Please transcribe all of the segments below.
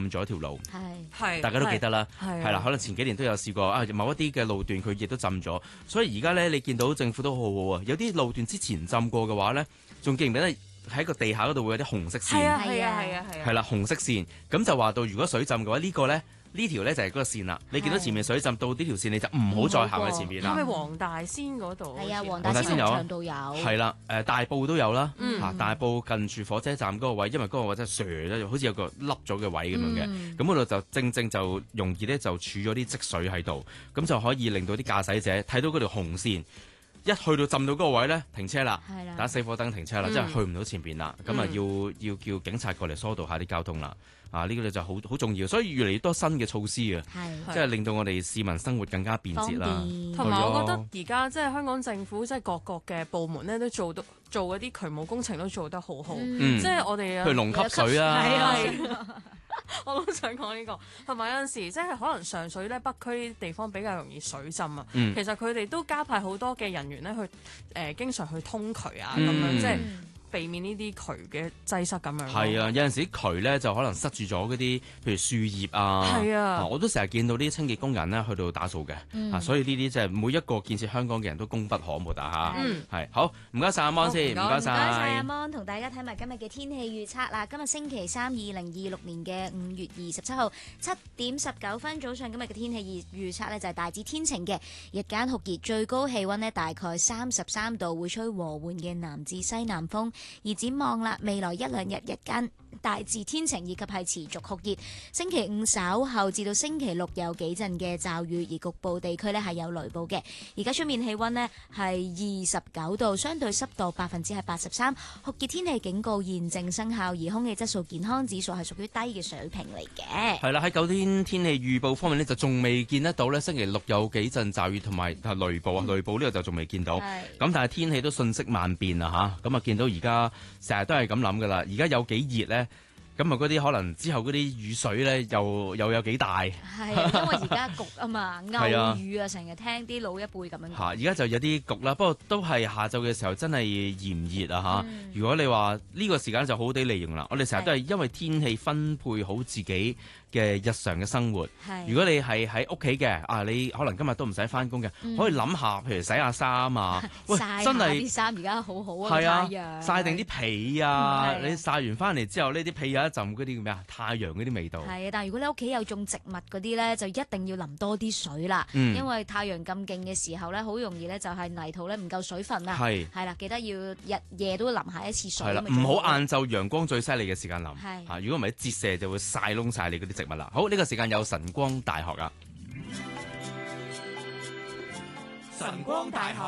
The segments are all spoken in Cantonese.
浸咗條路， 係大家都記得啦， 係啦，可能前幾年都有試過啊，某一啲嘅路段佢亦都浸咗，所以而家咧你見到政府都好好啊，有啲路段之前浸過嘅話咧，仲記唔記得喺個地下嗰度會有啲紅色線？係啦，紅色線，咁就話到如果水浸嘅話，呢條咧就係嗰個線啦。你見到前面水浸到呢條線，你就唔好再行喺前面啦。 係咪黃大仙嗰度？ 係啊，黃大仙農場道有。係啦，大埔都有啦。大埔近住火車站嗰個位，因為嗰個位真係斜咗，好似有個凹咗嘅位咁樣嘅。咁嗰度就正就容易咧就儲咗啲積水喺度，咁就可以令到啲駕駛者睇到嗰條紅線。一去到浸到嗰個位咧，停車啦，打死火燈停車啦，即係去唔到前邊啦，咁啊要叫警察過嚟疏導下啲交通啦。呢個就好重要，所以越嚟越多新嘅措施啊，即係令到我哋市民生活更加便捷啦。 同埋我覺得而家即係香港政府即係各個嘅部門咧都做嗰啲渠務工程都做得好好，即係我哋譬如龍吸水啊。 我都想講呢個，同埋有陣時即係可能上水咧北區地方比較容易水浸啊。其實佢哋都加派好多嘅人員咧去經常去通渠啊，咁樣即係避免呢啲渠嘅擠塞咁樣。係啊，有陣時渠咧就可能塞住咗嗰啲，譬如樹葉啊。 係啊， 我都成日見到啲清潔工人咧去到打掃嘅。所以呢啲即係每一個建設香港嘅人都功不可沒啊嚇。係好，唔該晒阿 Mon 先，唔該晒阿 Mon，同大家睇埋今日嘅天氣預測啦。今日星期3，2026年嘅5月27號7點19分早上，今日嘅天氣預測呢就係大致天晴嘅，日間酷熱，最高氣溫呢大概33度，會吹和緩嘅南至西南風。而展望啦，未來1-2日日間大致天晴，以及係持續酷熱。星期5稍後至到星期6有幾陣嘅驟雨，而局部地區呢係有雷暴嘅。而家出面氣溫呢係29度，相對濕度83%，酷熱天氣警告現正生效，而空氣質素健康指數係屬於低嘅水平嚟嘅。 係啦，喺9天天氣預報方面呢，就仲未見得到呢星期6有幾陣驟雨同埋雷暴啊，雷暴呢個就仲未見到。咁但係天氣都瞬息萬變啊嚇，咁啊見到而家成日都係咁諗噶啦，而家有幾熱咧？咁啊嗰啲可能之後嗰啲雨水咧，又有幾大？係因為而家焗啊嘛，偶雨啊，成日聽啲老一輩咁樣。 而家就有啲焗啦，不過都係下晝嘅時候真係炎熱啊嚇。如果你話呢個時間就好好地利用啦，我哋成日都係因為天氣分配好自己嘅日常嘅生活。如果你係喺屋企嘅，你可能今日都唔使翻工嘅，可以諗下，譬如洗下衫啊，喂，真係啲衫而家好好啊， 係啊， 太陽曬定啲被啊，你曬完翻嚟之後，呢啲被有一陣嗰啲叫咩啊？太陽嗰啲味道。係啊，但係如果你屋企有種植物嗰啲咧，就一定要淋多啲水啦，因為太陽咁勁嘅時候咧，好容易咧就係泥土咧唔夠水分啊。係啦，記得要日夜都淋下一次水。係啦， 唔好晏晝陽光最犀利嘅時間淋。如果唔係折射就會曬燶晒你嗰啲植物啦。好，呢個時間有晨光大學啊。 晨光大學。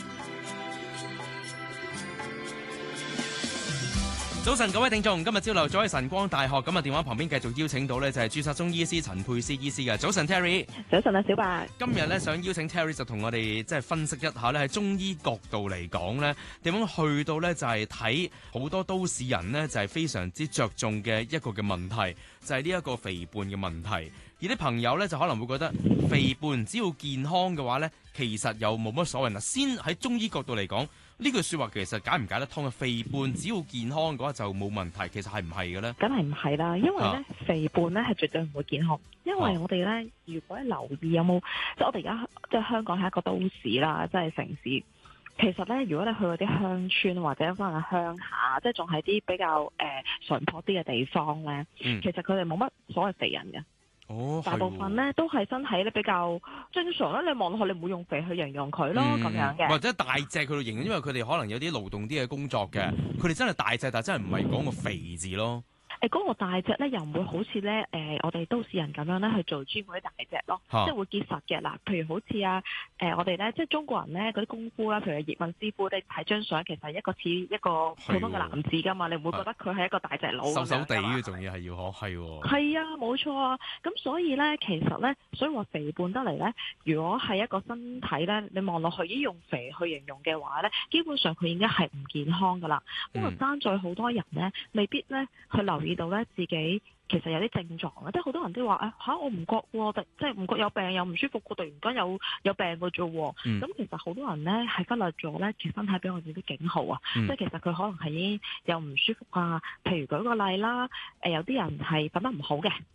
早晨，各位聽眾，今日朝頭早喺晨光大學，咁啊電話旁邊繼續邀請到呢就係註冊中醫師陳沛詩醫師嘅。早晨 Terry。 早晨啊，小白。 今日呢想邀請 Terry 就同我哋即係分析一下呢，喺中醫角度嚟講呢，點樣去到呢就係睇好多都市人呢就係非常之着重嘅一個嘅問題，就係呢一個肥胖嘅問題。而啲朋友呢就可能會覺得肥胖只要健康嘅話呢，其實又冇乜所謂啦。先喺中醫角度嚟講，呢句說話其實解唔解得通啊？肥胖只要健康嘅話就冇問題，其實係唔係嘅咧？ 梗係唔係啦，因為咧肥胖咧係絕對唔會健康，因為我哋咧如果留意有冇，即係我哋而家即係香港係一個都市啦，即係城市。其實咧，如果你去嗰啲鄉村或者可能鄉下，即係仲係啲比較淳樸啲嘅地方咧，其實佢哋冇乜所謂肥人嘅。大部分咧都係身體咧比較正常啦，你望落去你唔會用肥去形容佢咯，咁樣嘅。 或者大隻佢度形容，因為佢哋可能有啲勞動啲嘅工作嘅，佢哋真係大隻，但係真係唔係講個肥字咯。 嗰個大隻咧又唔會好似咧我哋都市人咁樣咧去做 gym 嗰啲大隻咯，即係會結實嘅嗱。譬如好似我哋咧即係中國人咧嗰啲功夫啦，譬如葉問師傅，你睇張相其實係一個似一個普通嘅男子噶嘛，你唔會覺得佢係一個大隻佬咁樣。瘦瘦地嘅仲要係要係啊，冇錯啊。咁所以咧其實咧，所以話肥胖得嚟咧，如果係一個身體咧，你望落去已經用肥去形容嘅話咧，基本上佢已經係唔健康噶啦。不過爭在好多人咧，未必咧去留意到咧自己其實有啲症狀啊，即係好多人都話我唔覺喎，即係唔覺有病又唔舒服，突然間有病嘅啫喎。咁其實好多人咧係忽略咗咧，其實身體俾我哋啲警號啊，即係其實佢可能係已經有唔舒服啊。譬如舉個例啦，有啲人係瞓得唔好嘅，